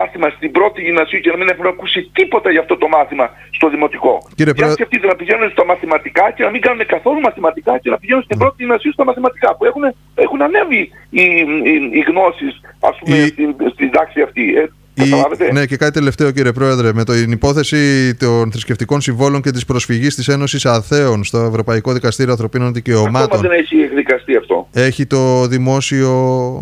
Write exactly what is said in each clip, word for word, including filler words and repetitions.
μάθημα στην πρώτη γυμνασίου και να μην έχουν ακούσει τίποτα για αυτό το μάθημα στο δημοτικό. Κύριε Για σκεφτείτε να πηγαίνουν στα μαθηματικά και να μην κάνουν καθόλου μαθηματικά και να πηγαίνουν στην πρώτη γυμνασίου στα μαθηματικά, που έχουν, έχουν ανέβει οι, οι, οι γνώσεις, ας πούμε, η... στην, στην τάξη αυτή. Ε, η... Ναι, και κάτι τελευταίο, κύριε Πρόεδρε, με την υπόθεση των θρησκευτικών συμβόλων και της προσφυγής της Ένωσης Αθέων στο Ευρωπαϊκό Δικαστήριο Ανθρωπίνων Δικαιωμάτων. Ακόμα δεν έχει εκδικαστεί αυτό. Έχει το δημόσιο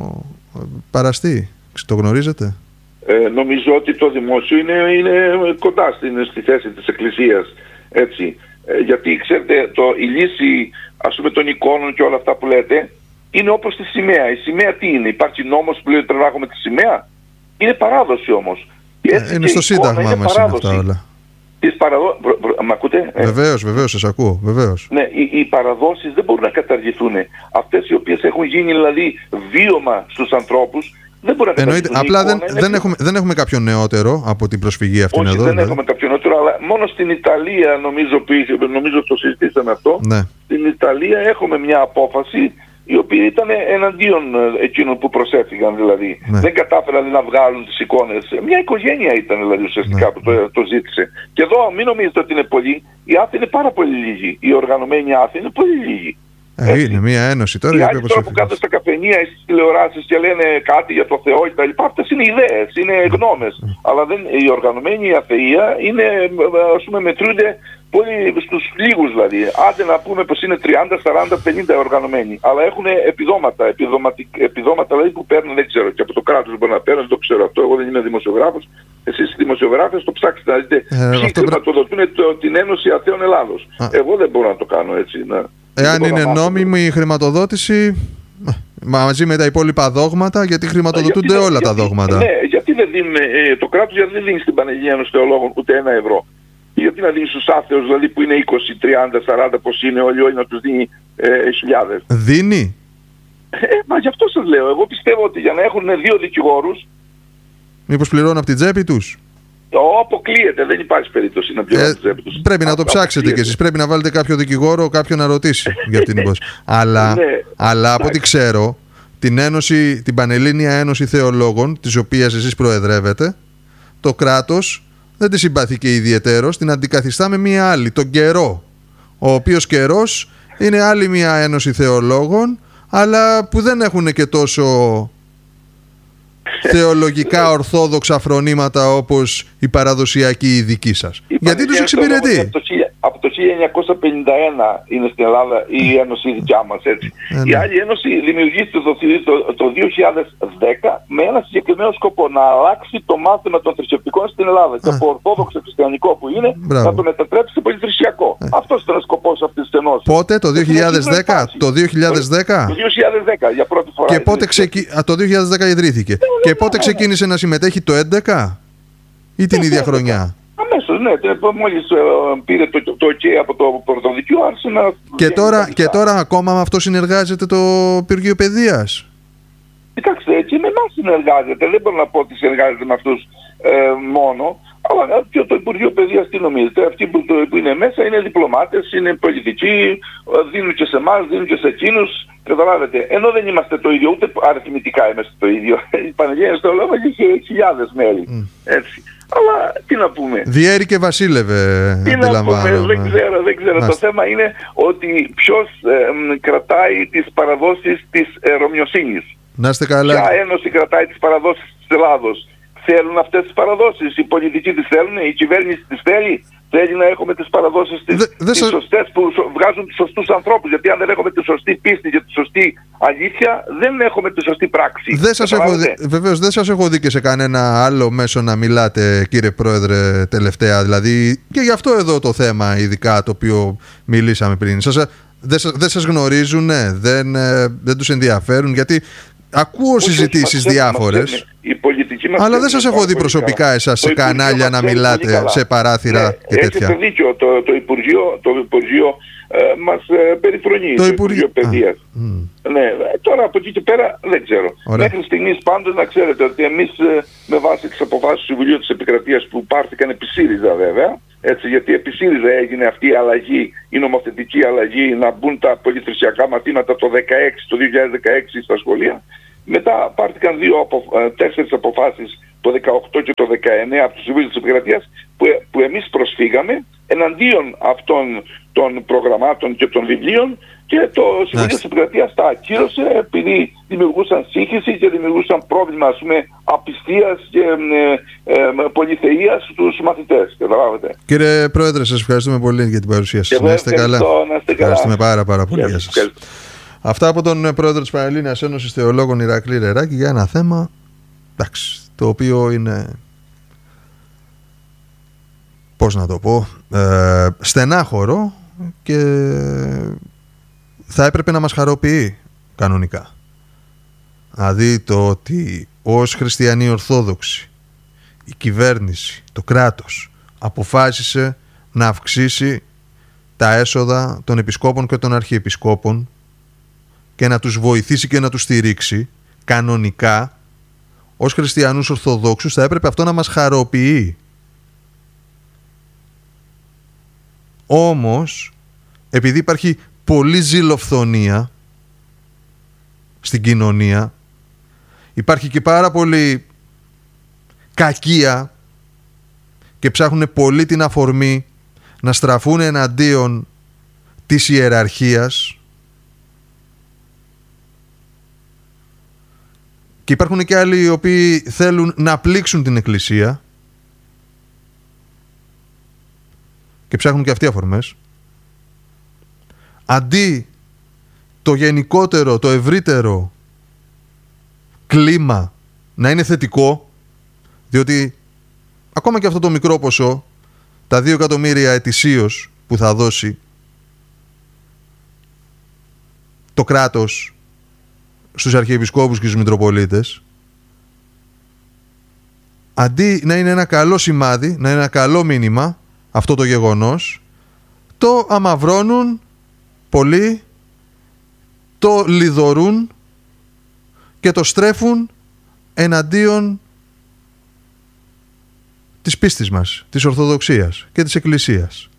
παραστεί, το γνωρίζετε? Ε, νομίζω ότι το δημόσιο είναι, είναι κοντά στην, στη θέση της Εκκλησίας, έτσι. Ε, γιατί ξέρετε, το, η λύση, ας πούμε, των εικόνων και όλα αυτά που λέτε είναι όπως τη σημαία. Η σημαία τι είναι? Υπάρχει νόμος που λέει ότι πρέπει να έχουμε τη σημαία? Είναι παράδοση όμως. Ε, είναι στο Σύνταγμα μέσα αυτά όλα. Τις παραδο... προ, προ, μ' ακούτε? Βεβαίως, βεβαίως, σας ακούω, βεβαίως. Ναι, οι, οι παραδόσεις δεν μπορούν να καταργηθούν. Αυτές οι οποίες έχουν γίνει δηλαδή βίωμα στους ανθρώπους, δεν μπορεί να εννοείται. Απλά δεν, δεν, έχουμε, δεν έχουμε κάποιο νεότερο από την προσφυγή αυτήν. Όχι, εδώ. δεν δηλαδή. έχουμε κάποιο νεότερο, αλλά μόνο στην Ιταλία, νομίζω, που, νομίζω το συζητήσαμε αυτό, ναι. Στην Ιταλία έχουμε μια απόφαση η οποία ήταν εναντίον εκείνων που προσέφυγαν, δηλαδή. Ναι. Δεν κατάφεραν να βγάλουν τις εικόνες. Μια οικογένεια ήταν δηλαδή ουσιαστικά ναι. που το, το ζήτησε. Και εδώ μην νομίζετε ότι είναι πολλοί. Οι άθλοι είναι πάρα πολύ λίγοι. Οι οργανωμένοι άθλοι είναι πολύ λίγοι. Ε, είναι μια ένωση τώρα. Οι άλλοι τώρα που κάθονται στα καφενεία ή στις τηλεοράσεις και λένε κάτι για το Θεό κτλ. Αυτές είναι ιδέες, είναι γνώμες. Mm. Αλλά δεν, η οργανωμένη αθεία είναι, ας πούμε, μετρούνται πολύ στους λίγους δηλαδή. Άντε να πούμε πως είναι τριάντα, σαράντα, πενήντα οργανωμένοι. Αλλά έχουν επιδόματα, επιδόματα δηλαδή που παίρνουν, δεν ξέρω, και από το κράτος μπορεί να παίρνουν, δεν το ξέρω αυτό. Εγώ δεν είμαι δημοσιογράφος. Εσείς δημοσιογράφες το ψάξετε να δείτε ε, ποιοι χρηματοδοτούν πρα... την Ένωση Αθέων Ελλάδος. Α. Εγώ δεν μπορώ να το κάνω έτσι. Να... Εάν είναι νόμιμη η χρηματοδότηση, μαζί με τα υπόλοιπα δόγματα, γιατί χρηματοδοτούνται γιατί, όλα γιατί, τα δόγματα. Ναι, γιατί δεν δίνουν, ε, το κράτος γιατί δεν δίνει στην Πανελλήνια Ένωση Θεολόγων ούτε ένα ευρώ. Γιατί να δίνει στους άθεους, δηλαδή που είναι είκοσι, τριάντα, σαράντα, πως είναι όλοι, όλοι να τους δίνει ε, χιλιάδες. Δίνει. Ε, μα γι' αυτό σας λέω. Εγώ πιστεύω ότι για να έχουν δύο δικηγόρους. Μήπως πληρώνουν από την τσέπη τους? Αποκλείεται, δεν υπάρχει περίπτωση να πληρώνουν από την τσέπη τους. Πρέπει να το ψάξετε κι εσείς. Πρέπει να βάλετε κάποιο δικηγόρο, κάποιον να ρωτήσει για αυτήν την υπόθεση. αλλά, ναι, αλλά από ό,τι ξέρω, την, Ένωση, την Πανελλήνια Ένωση Θεολόγων, της οποίας εσείς προεδρεύετε, το κράτος δεν τη συμπαθεί και ιδιαιτέρως, την αντικαθιστά με μία άλλη, τον καιρό. Ο οποίος καιρός είναι άλλη μία ένωση θεολόγων, αλλά που δεν έχουν και τόσο θεολογικά ορθόδοξα φρονήματα όπως η παραδοσιακή η δική σας. Η Γιατί τους εξυπηρετεί. Από το χίλια εννιακόσια πενήντα ένα είναι στην Ελλάδα η ένωση δικιά μας, έτσι. Ε, ναι. Η άλλη ένωση δημιουργήθηκε το, το, το δύο χιλιάδες δέκα με ένα συγκεκριμένο σκοπό, να αλλάξει το μάθημα των θρησκευτικών στην Ελλάδα. Και από ορθόδοξο χριστιανικό που είναι, Μπράβο. να το μετατρέψει σε πολυθρησκευτικό. Ε. Αυτός ήταν ο σκοπός αυτής της ενώσης. Πότε, το δύο χιλιάδες δέκα? Το δύο χιλιάδες δέκα? Το δύο χιλιάδες δέκα, για πρώτη φορά. Και πότε ξεκι... Α, το δύο χιλιάδες δέκα ιδρύθηκε. Ε, και πότε ξεκίνησε να συμμετέχει, το έντεκα ή την ίδια χρονιά? Αμέσως, ναι. Μόλις πήρε το, το OK από το πρωτοδικείο, άρχισε να... Και τώρα, και τώρα ακόμα με αυτό συνεργάζεται το Υπουργείο Παιδείας? Κοιτάξτε, και με εμάς συνεργάζεται. Δεν μπορώ να πω ότι συνεργάζεται με αυτούς ε, μόνο. Αλλά και το Υπουργείο Παιδείας τι νομίζετε? Αυτοί που, που είναι μέσα είναι διπλωμάτες, είναι πολιτικοί, δίνουν και σε εμάς, δίνουν και σε εκείνους. Καταλάβετε. Ενώ δεν είμαστε το ίδιο, ούτε αριθμητικά είμαστε το ίδιο. Η Πανελλήνια στο λόγο είχε χιλιάδες μέλη. Mm. Έτσι. Αλλά τι να πούμε. Διέρη και βασίλευε, αντιλαμβάνομαι. Δεν ξέρω, δεν ξέρω. Το θέμα είναι ότι ποιος ε, κρατάει τις παραδόσεις της ε, Ρωμιοσύνης. Να είστε καλά. Ποια ένωση κρατάει τις παραδόσεις της Ελλάδος? Θέλουν αυτές τις παραδόσεις? Οι πολιτικοί τις θέλουν? Η κυβέρνηση τις θέλει? Θέλει να έχουμε τις παραδόσεις τις, δε, δε τις σα... σωστές που βγάζουν τους σωστούς ανθρώπους? Γιατί αν δεν έχουμε τη σωστή πίστη και τη σωστή αλήθεια, δεν έχουμε τη σωστή πράξη. Δεν σας έχω δει, βεβαίως δεν σας έχω δει και σε κανένα άλλο μέσο να μιλάτε, κύριε Πρόεδρε, τελευταία. Δηλαδή και γι' αυτό εδώ το θέμα ειδικά το οποίο μιλήσαμε πριν. Σας, δεν, σας, δεν σας γνωρίζουν, ναι, δεν, δεν τους ενδιαφέρουν, γιατί ακούω συζητήσεις διάφορες. Αλλά δεν σας έχω δει προσωπικά εσάς σε κανάλια να μιλάτε, σε παράθυρα ναι, και τέτοια. Έχετε δίκιο. Το, το Υπουργείο, το Υπουργείο ε, μας ε, περιφρονεί. Το, το Υπουργείο, Υπουργείο Παιδείας. Mm. Ναι, τώρα από εκεί και πέρα δεν ξέρω. Ωραία. Μέχρι στιγμής πάντως να ξέρετε ότι εμείς ε, με βάση τις αποφάσεις του Συμβουλίου της Επικρατείας που πάρθηκαν επί ΣΥΡΙΖΑ βέβαια, έτσι, γιατί επί ΣΥΡΙΖΑ έγινε αυτή η αλλαγή, η νομοθετική αλλαγή, να μπουν τα πολυθρησκευτικά μαθήματα το, δεκαέξι, το δύο χιλιάδες δεκαέξι στα σχολεία. Μετά πάρθηκαν δύο απο, τέσσερις αποφάσεις το το δεκαοκτώ και το δεκαεννέα από το Συμβούλιο της Επικρατείας, που, που εμείς προσφύγαμε εναντίον αυτών των προγραμμάτων και των βιβλίων, και το Συμβούλιο της Επικρατείας τα ακύρωσε επειδή δημιουργούσαν σύγχυση και δημιουργούσαν πρόβλημα, ας πούμε, απιστίας και ε, ε, πολυθεΐας στους μαθητές. Καταλάβετε. Κύριε Πρόεδρε, σας ευχαριστούμε πολύ για την παρουσία σας. Να είστε καλά. Να είστε καλά. Ευχαριστούμε πάρα, πάρα πολύ για σας. Αυτά από τον Πρόεδρο της Πανελλήνιας Ένωσης Θεολόγων Ηρακλή Ρεράκη για ένα θέμα, εντάξει, το οποίο είναι, πώς να το πω, ε, στενάχωρο και θα έπρεπε να μας χαροποιεί κανονικά. Δηλαδή το ότι ως χριστιανοί Ορθόδοξοι η κυβέρνηση, το κράτος αποφάσισε να αυξήσει τα έσοδα των επισκόπων και των αρχιεπισκόπων και να τους βοηθήσει και να τους στηρίξει, κανονικά ως χριστιανούς Ορθοδόξους θα έπρεπε αυτό να μας χαροποιεί. Όμως, επειδή υπάρχει πολλή ζηλοφθονία στην κοινωνία, υπάρχει και πάρα πολύ κακία και ψάχνουν πολύ την αφορμή να στραφούν εναντίον της ιεραρχίας, και υπάρχουν και άλλοι οι οποίοι θέλουν να πλήξουν την Εκκλησία και ψάχνουν και αυτοί αφορμές. Αντί το γενικότερο, το ευρύτερο κλίμα να είναι θετικό, διότι ακόμα και αυτό το μικρό ποσό, τα δύο εκατομμύρια ετησίως που θα δώσει το κράτος στους αρχιεπισκόπους και στους μητροπολίτες, αντί να είναι ένα καλό σημάδι, να είναι ένα καλό μήνυμα αυτό το γεγονός, το αμαυρώνουν πολύ, το λιδωρούν και το στρέφουν εναντίον της πίστης μας, της Ορθοδοξίας και της Εκκλησίας.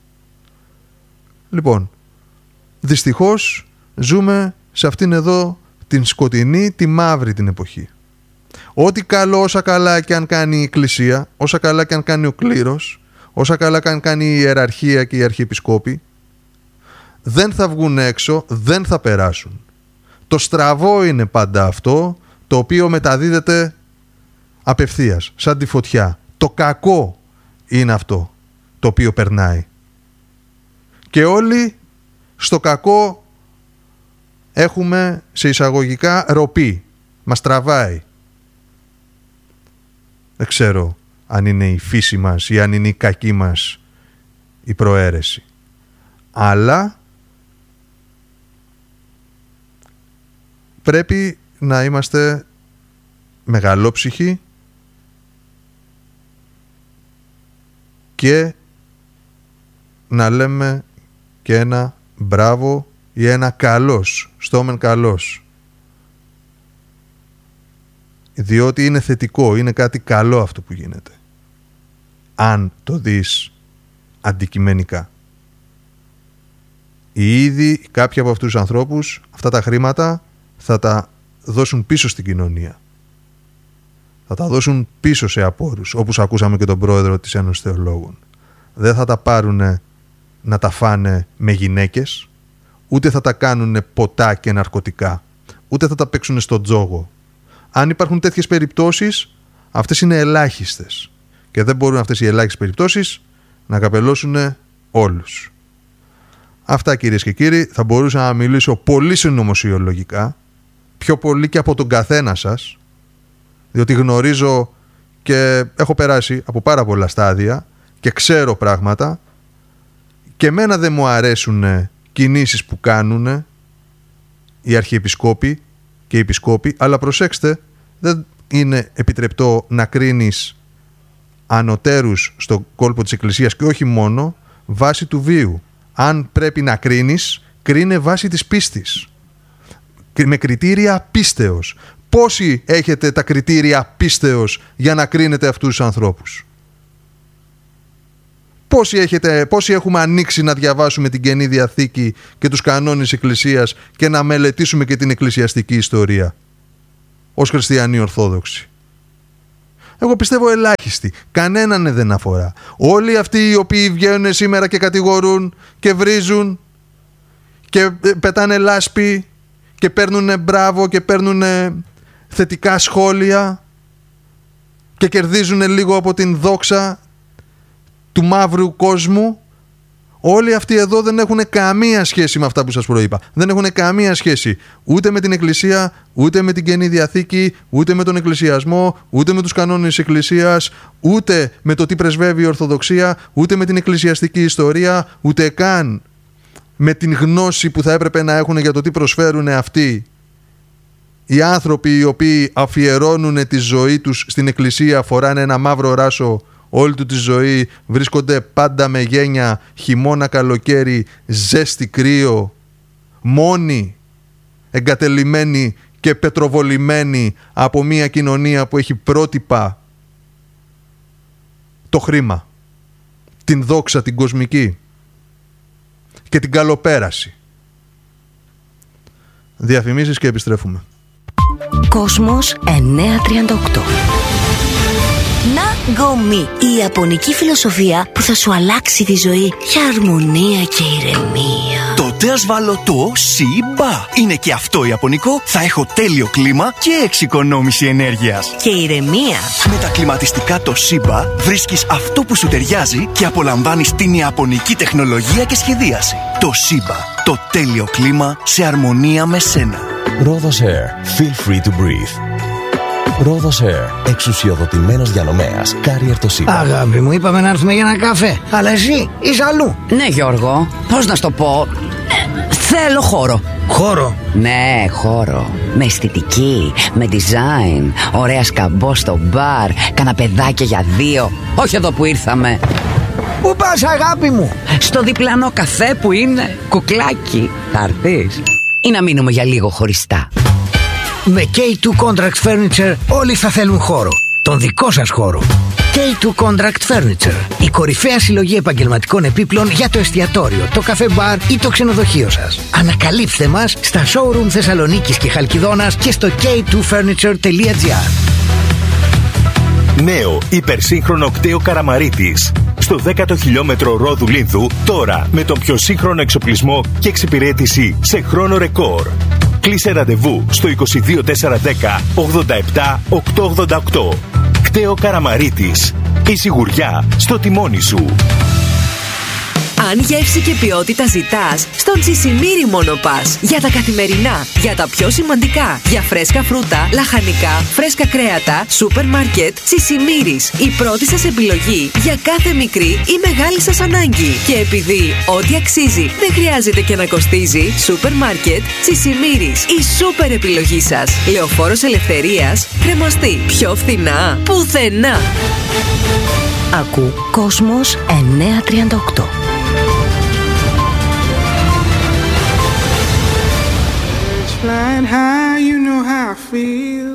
Λοιπόν, δυστυχώς ζούμε σε αυτήν εδώ την σκοτεινή, τη μαύρη την εποχή. Ό,τι καλό, όσα καλά και αν κάνει η Εκκλησία, όσα καλά και αν κάνει ο κλήρος, όσα καλά και αν κάνει η ιεραρχία και οι αρχιεπισκόποι, δεν θα βγουν έξω, δεν θα περάσουν. Το στραβό είναι πάντα αυτό, το οποίο μεταδίδεται απευθείας, σαν τη φωτιά. Το κακό είναι αυτό το οποίο περνάει. Και όλοι στο κακό έχουμε σε εισαγωγικά ροπή. Μας τραβάει. Δεν ξέρω αν είναι η φύση μας ή αν είναι η κακή μας η προαίρεση. Αλλά πρέπει να είμαστε μεγαλόψυχοι και να λέμε και ένα μπράβο ή ένα καλός, στόμεν καλός. Διότι είναι θετικό, είναι κάτι καλό αυτό που γίνεται. Αν το δεις αντικειμενικά. Ήδη κάποιοι από αυτούς τους ανθρώπους αυτά τα χρήματα θα τα δώσουν πίσω στην κοινωνία. Θα τα δώσουν πίσω σε απόρους, όπως ακούσαμε και τον πρόεδρο της Ένωσης Θεολόγων. Δεν θα τα πάρουνε να τα φάνε με γυναίκες, ούτε θα τα κάνουν ποτά και ναρκωτικά, ούτε θα τα παίξουν στο τζόγο. Αν υπάρχουν τέτοιες περιπτώσεις, αυτές είναι ελάχιστες και δεν μπορούν αυτές οι ελάχιστες περιπτώσεις να καπελώσουν όλους. Αυτά, κυρίες και κύριοι, θα μπορούσα να μιλήσω πολύ συνωμοσιολογικά, πιο πολύ και από τον καθένα σας, διότι γνωρίζω και έχω περάσει από πάρα πολλά στάδια και ξέρω πράγματα, και εμένα δεν μου αρέσουν κινήσεις που κάνουν οι αρχιεπισκόποι και οι επισκόποι, αλλά προσέξτε, δεν είναι επιτρεπτό να κρίνεις ανωτέρους στον κόλπο της Εκκλησίας, και όχι μόνο βάσει του βίου. Αν πρέπει να κρίνεις, κρίνε βάσει της πίστης, με κριτήρια πίστεως. Πόσοι έχετε τα κριτήρια πίστεως για να κρίνετε αυτούς τους ανθρώπους? Πόσοι, έχετε, πόσοι έχουμε ανοίξει να διαβάσουμε την Καινή Διαθήκη και τους κανόνες Εκκλησίας και να μελετήσουμε και την εκκλησιαστική ιστορία ως χριστιανοί Ορθόδοξοι? Εγώ πιστεύω ελάχιστοι. Κανέναν δεν αφορά. Όλοι αυτοί οι οποίοι βγαίνουν σήμερα και κατηγορούν και βρίζουν και πετάνε λάσπη και παίρνουν μπράβο και παίρνουν θετικά σχόλια και κερδίζουν λίγο από την δόξα του μαύρου κόσμου, όλοι αυτοί εδώ δεν έχουν καμία σχέση με αυτά που σας προείπα. Δεν έχουν καμία σχέση ούτε με την Εκκλησία, ούτε με την Καινή Διαθήκη, ούτε με τον εκκλησιασμό, ούτε με τους κανόνες της Εκκλησίας, ούτε με το τι πρεσβεύει η Ορθοδοξία, ούτε με την εκκλησιαστική ιστορία, ούτε καν με την γνώση που θα έπρεπε να έχουν για το τι προσφέρουν αυτοί οι άνθρωποι οι οποίοι αφιερώνουν τη ζωή τους στην Εκκλησία, φοράνε ένα μαύρο ράσο όλη του τη ζωή, βρίσκονται πάντα με γένια, χειμώνα, καλοκαίρι, ζέστη, κρύο, μόνοι, εγκατελειμμένοι και πετροβολημένοι από μια κοινωνία που έχει πρότυπα το χρήμα, την δόξα, την κοσμική και την καλοπέραση. Διαφημίσεις και επιστρέφουμε. Κόσμος εννιακόσια τριάντα οκτώ. Ναγκομί, η ιαπωνική φιλοσοφία που θα σου αλλάξει τη ζωή για αρμονία και ηρεμία. Τότε ας βάλω το Σιμπα. Είναι και αυτό ιαπωνικό, θα έχω τέλειο κλίμα και εξοικονόμηση ενέργειας. Και ηρεμία. Με τα κλιματιστικά το Σιμπα βρίσκεις αυτό που σου ταιριάζει και απολαμβάνεις την ιαπωνική τεχνολογία και σχεδίαση. Το Σιμπα, το τέλειο κλίμα σε αρμονία με σένα. Rhodos Air. Feel free to breathe. Rhodos Air. Εξουσιοδοτημένος διανομέας. Carrier το Σιμπα. Αγάπη μου, είπαμε να έρθουμε για ένα καφέ. Αλλά εσύ είσαι αλλού. Ναι, Γιώργο. Πώς να σου το πω. Ε, θέλω χώρο. Χώρο. Ναι, χώρο. Με αισθητική, με design. Ωραία σκαμπό στο μπαρ. Καναπεδάκια για δύο. Όχι εδώ που ήρθαμε. Πού πας, αγάπη μου? Στο διπλανό καφέ που είναι κουκλάκι. Θα έρθεις ή να μείνουμε για λίγο χωριστά? Με κέι τού Contract Furniture όλοι θα θέλουν χώρο. Τον δικό σας χώρο. κέι τού Contract Furniture. Η κορυφαία συλλογή επαγγελματικών επίπλων για το εστιατόριο, το καφέ μπαρ ή το ξενοδοχείο σας. Ανακαλύψτε μας στα showroom Θεσσαλονίκης και Χαλκιδόνας και στο κέι τού φέρνιτσερ τελεία τζι άρ. Νέο υπερσύγχρονο κτέο Καραμαρίτης. Στο δέκατο χιλιόμετρο Ρόδου Λίνθου, τώρα με τον πιο σύγχρονο εξοπλισμό και εξυπηρέτηση σε χρόνο ρεκόρ. Κλείσε ραντεβού στο είκοσι δύο τετρακόσια δέκα ογδόντα επτά οκτακόσια ογδόντα οκτώ. Κτέο Καραμαρίτης. Η σιγουριά στο τιμόνι σου. Αν γεύση και ποιότητα ζητάς, στον Τσισιμίρι μόνο πας. Για τα καθημερινά, για τα πιο σημαντικά, για φρέσκα φρούτα, λαχανικά, φρέσκα κρέατα, σούπερ μάρκετ, Τσισιμίρις. Η πρώτη σας επιλογή για κάθε μικρή ή μεγάλη σας ανάγκη. Και επειδή ό,τι αξίζει δεν χρειάζεται και να κοστίζει, σούπερ μάρκετ, Τσισιμίρις. Η σούπερ επιλογή σας. Λεωφόρος Ελευθερίας, Κρεμαστή. Πιο φθηνά, πουθενά. Ακού Κόσμος εννιακόσια τριάντα οκτώ. Flying high, you know how I feel.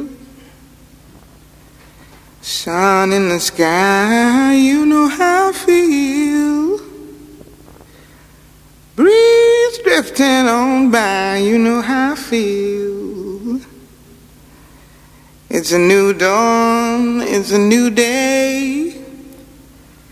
Sun in the sky, you know how I feel. Breeze drifting on by, you know how I feel. It's a new dawn, it's a new day.